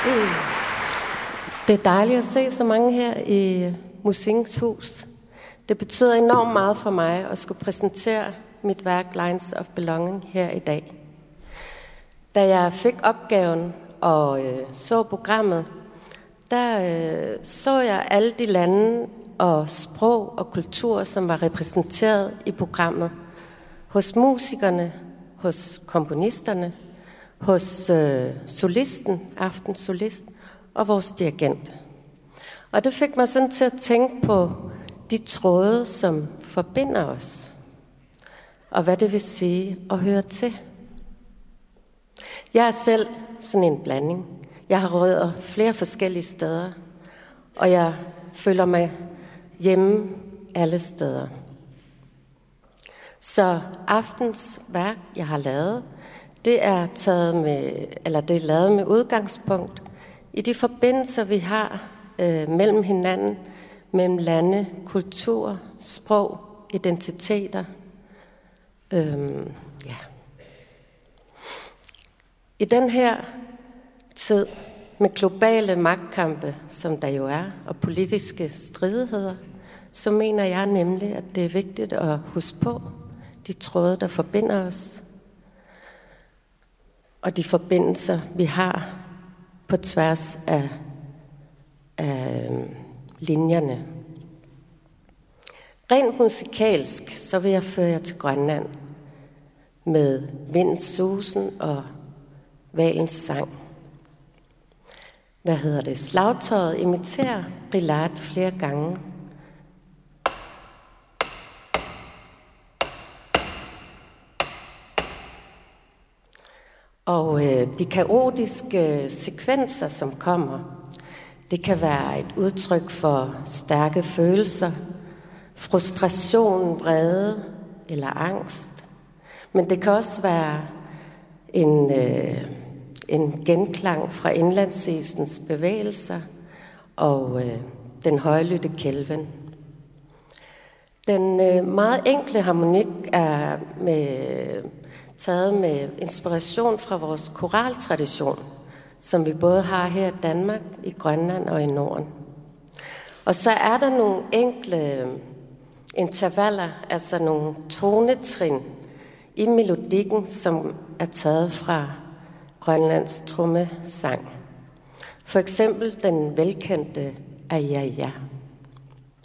Det er dejligt at se så mange her i Musikens Hus. Det betyder enormt meget for mig at skulle præsentere mit værk Lines of Belonging her i dag. Da jeg fik opgaven og så programmet, der så jeg alle de lande og sprog og kultur, som var repræsenteret i programmet. Hos musikerne, hos komponisterne, hos solisten, aftensolist og vores dirigent. Og det fik mig sådan til at tænke på de tråde, som forbinder os, og hvad det vil sige at høre til. Jeg er selv sådan en blanding. Jeg har rødder flere forskellige steder, og jeg føler mig hjemme alle steder. Så aftens værk, jeg har lavet, det er lavet med udgangspunkt i de forbindelser, vi har mellem hinanden, mellem lande, kultur, sprog, identiteter. I den her tid med globale magtkampe, som der jo er, og politiske stridigheder, så mener jeg nemlig, at det er vigtigt at huske på de tråde, der forbinder os, og de forbindelser, vi har på tværs af linjerne. Rent musikalsk, så vil jeg føre jer til Grønland med vindens susen og valens sang. Slagtøjet imiterer Brillat flere gange. Og de kaotiske sekvenser, som kommer, det kan være et udtryk for stærke følelser, frustration, vrede eller angst. Men det kan også være en genklang fra indlandsisens bevægelser og den højlydte kælven. Den meget enkle harmonik er taget med inspiration fra vores koraltradition, som vi både har her i Danmark, i Grønland og i Norden. Og så er der nogle enkle intervaller, altså nogle tonetrin i melodikken, som er taget fra Grønlands trommesang. For eksempel den velkendte Aja.